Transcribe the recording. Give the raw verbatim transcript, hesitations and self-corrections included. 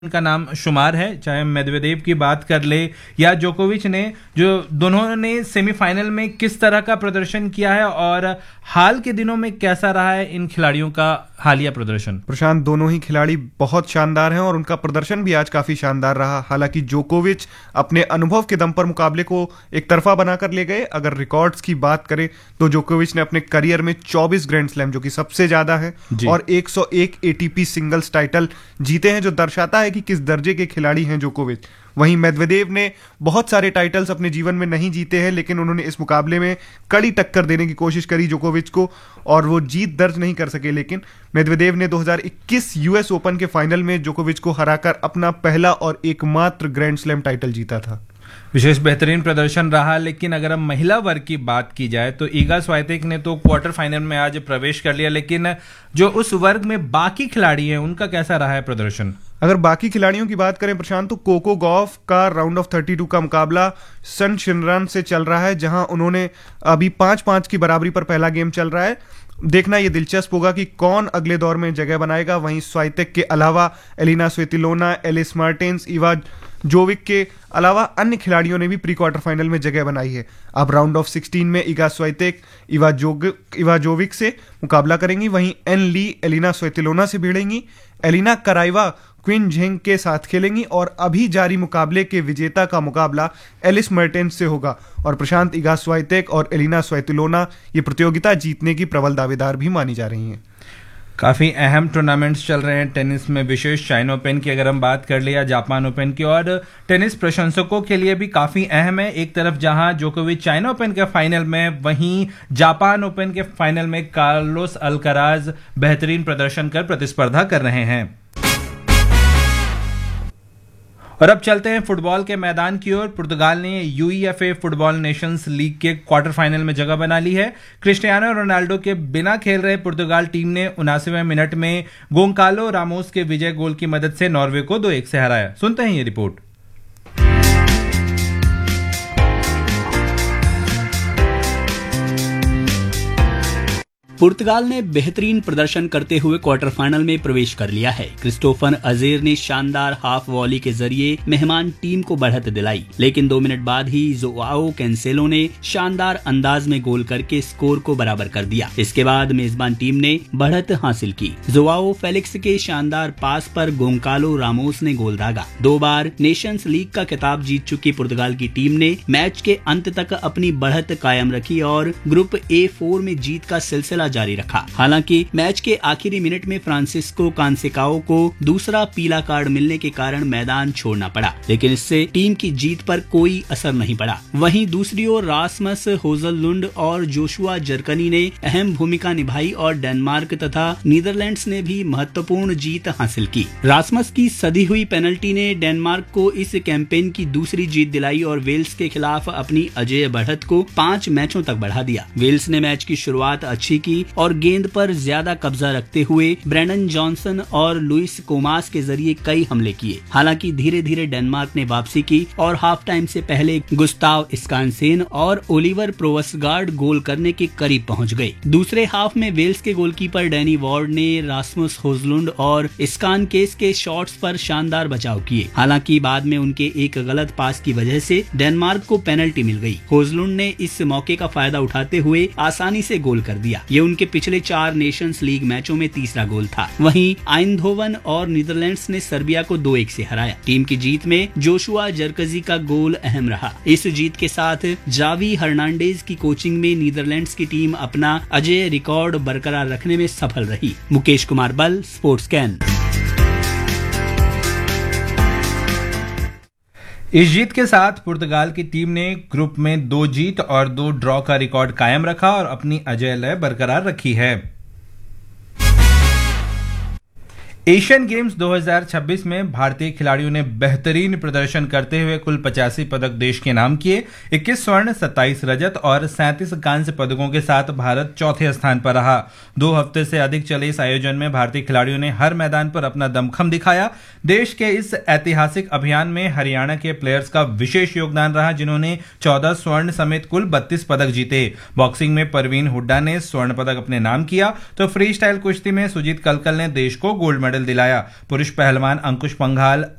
का नाम शुमार है, चाहे मेदवेदेव की बात कर ले या जोकोविच ने, जो दोनों ने सेमीफाइनल में किस तरह का प्रदर्शन किया है और हाल के दिनों में कैसा रहा है इन खिलाड़ियों का हालिया प्रदर्शन। प्रशांत, दोनों ही खिलाड़ी बहुत शानदार हैं और उनका प्रदर्शन भी आज काफी शानदार रहा। हालांकि जोकोविच अपने अनुभव के दम पर मुकाबले को एक तरफा बनाकर ले गए। अगर रिकॉर्ड्स की बात करें तो जोकोविच ने अपने करियर में चौबीस ग्रैंड स्लैम, जो कि सबसे ज्यादा है, और एक सौ एक एटीपी सिंगल्स टाइटल जीते हैं, जो दर्शाता है कि किस दर्जे के खिलाड़ी हैं जोकोविच। वहीं मेदवेदेव ने बहुत सारे टाइटल्स अपने जीवन में नहीं जीते हैं, लेकिन उन्होंने इस मुकाबले में कड़ी टक्कर देने की कोशिश करी जोकोविच को और वो जीत दर्ज नहीं कर सके। लेकिन मेदवेदेव ने दो हज़ार इक्कीस यूएस ओपन के फाइनल में जोकोविच को हराकर अपना पहला और एकमात्र ग्रैंड स्लैम टाइटल जीता था। विशेष बेहतरीन प्रदर्शन रहा। लेकिन अगर हम महिला वर्ग की बात की जाए तो ईगा स्वाइतेक ने तो क्वार्टर फाइनल में आज प्रवेश कर लिया, लेकिन जो उस वर्ग में बाकी खिलाड़ी हैं उनका कैसा रहा है प्रदर्शन। अगर बाकी खिलाड़ियों की बात करें प्रशांत, तो कोको गॉफ का राउंड ऑफ थर्टी टू का मुकाबला सन शिनरान से चल रहा है, जहां उन्होंने अभी पांच पांच की बराबरी पर पहला गेम चल रहा है। देखना यह दिलचस्प होगा कि कौन अगले दौर में जगह बनाएगा। वहीं स्वाइतेक के अलावा एलिना स्वेतिलोना, एलिस मार्टिन्स, इवा जोविक के अलावा अन्य खिलाड़ियों ने भी प्री क्वार्टर फाइनल में जगह बनाई है। अब राउंड ऑफ सिक्सटीन में ईगा स्वाइतेक इवा जोग इवा जोविक से मुकाबला करेंगी। वहीं एन ली एलिना स्वेतिलोना से भिड़ेंगी। एलिना कराइवा क्विन झेंग के साथ खेलेंगी और अभी जारी मुकाबले के विजेता का मुकाबला एलिस मर्टेंस से होगा। और प्रशांत, ईगा स्वाइतेक और एलिना स्वेतिलोना ये प्रतियोगिता जीतने की प्रबल दावेदार भी मानी जा रही हैं। काफी अहम टूर्नामेंट्स चल रहे हैं टेनिस में, विशेष चाइना ओपन की अगर हम बात कर ले या जापान ओपन की, और टेनिस प्रशंसकों के लिए भी काफी अहम है। एक तरफ जहां जोकोविच चाइना ओपन के फाइनल में, वहीं जापान ओपन के फाइनल में कार्लोस अल्कराज बेहतरीन प्रदर्शन कर प्रतिस्पर्धा कर रहे हैं। और अब चलते हैं फुटबॉल के मैदान की ओर। पुर्तगाल ने यूईएफए फुटबॉल नेशंस लीग के क्वार्टर फाइनल में जगह बना ली है। क्रिस्टियानो रोनाल्डो के बिना खेल रहे पुर्तगाल टीम ने उनासीवें मिनट में गोंकालो रामोस के विजय गोल की मदद से नॉर्वे को दो एक से हराया। सुनते हैं ये रिपोर्ट। पुर्तगाल ने बेहतरीन प्रदर्शन करते हुए क्वार्टर फाइनल में प्रवेश कर लिया है। क्रिस्टोफर अजेर ने शानदार हाफ वॉली के जरिए मेहमान टीम को बढ़त दिलाई, लेकिन दो मिनट बाद ही जोआओ कैंसेलो ने शानदार अंदाज में गोल करके स्कोर को बराबर कर दिया। इसके बाद मेजबान टीम ने बढ़त हासिल की। जोआओ फेलिक्स के शानदार पास पर गोंकालो रामोस ने गोल दागा। दो बार नेशंस लीग का खिताब जीत चुकी पुर्तगाल की टीम ने मैच के अंत तक अपनी बढ़त कायम रखी और ग्रुप ए फोर में जीत का सिलसिला जारी रखा। हालांकि मैच के आखिरी मिनट में फ्रांसिस्को कांसेकाओ को दूसरा पीला कार्ड मिलने के कारण मैदान छोड़ना पड़ा, लेकिन इससे टीम की जीत पर कोई असर नहीं पड़ा। वहीं दूसरी ओर रासमस होजललुंड और जोशुआ जरकनी ने अहम भूमिका निभाई और डेनमार्क तथा नीदरलैंड्स ने भी महत्वपूर्ण जीत हासिल की। रासमस की सदी हुई पेनल्टी ने डेनमार्क को इस कैंपेन की दूसरी जीत दिलाई और वेल्स के खिलाफ अपनी अजेय बढ़त को पांच मैचों तक बढ़ा दिया। वेल्स ने मैच की शुरुआत अच्छी की और गेंद पर ज्यादा कब्जा रखते हुए ब्रेंडन जॉनसन और लुइस कोमास के जरिए कई हमले किए। हालांकि धीरे धीरे डेनमार्क ने वापसी की और हाफ टाइम से पहले गुस्ताव स्कानसेन और ओलिवर प्रोवसगार्ड गोल करने के करीब पहुंच गए। दूसरे हाफ में वेल्स के गोलकीपर डैनी वार्ड ने रासमुस होजलुंड और स्कानकेस के शॉट्स पर शानदार बचाव किए। हालांकि बाद में उनके एक गलत पास की वजह से डेनमार्क को पेनल्टी मिल गई। होजलुंड ने इस मौके का फायदा उठाते हुए आसानी से गोल कर दिया। ये उनके पिछले चार नेशंस लीग मैचों में तीसरा गोल था। वहीं आइंधोवन और नीदरलैंड्स ने सर्बिया को दो एक से हराया। टीम की जीत में जोशुआ जरकजी का गोल अहम रहा। इस जीत के साथ जावी हर्नांडेज की कोचिंग में नीदरलैंड्स की टीम अपना अजेय रिकॉर्ड बरकरार रखने में सफल रही। मुकेश कुमार बल, स्पोर्ट्स कैन। इस जीत के साथ पुर्तगाल की टीम ने ग्रुप में दो जीत और दो ड्रॉ का रिकॉर्ड कायम रखा और अपनी अजेय लय बरकरार रखी है। एशियन गेम्स दो हज़ार छब्बीस में भारतीय खिलाड़ियों ने बेहतरीन प्रदर्शन करते हुए कुल पचासी पदक देश के नाम किए। इक्कीस स्वर्ण, सत्ताईस रजत और सैंतीस कांस्य पदकों के साथ भारत चौथे स्थान पर रहा। दो हफ्ते से अधिक चले इस आयोजन में भारतीय खिलाड़ियों ने हर मैदान पर अपना दमखम दिखाया। देश के इस ऐतिहासिक अभियान में हरियाणा के प्लेयर्स का विशेष योगदान रहा, जिन्होंने चौदह स्वर्ण समेत कुल बत्तीस पदक जीते। बॉक्सिंग में परवीन हुड्डा ने स्वर्ण पदक अपने नाम किया, तो फ्री स्टाइल कुश्ती में सुजीत कलकल ने देश को गोल्ड मेडल मेडल दिलाया। पुरुष पहलवान अंकुश पंघाल